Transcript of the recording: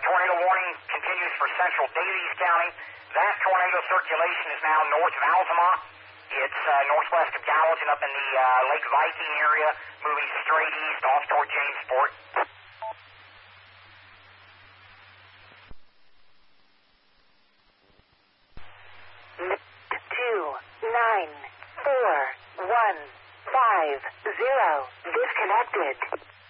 tornado warning continues for central Daviess County. That tornado circulation is now north of Altamont. It's northwest of Gallatin up in the Lake Viking area, moving straight east off toward Jamesport. Disconnected.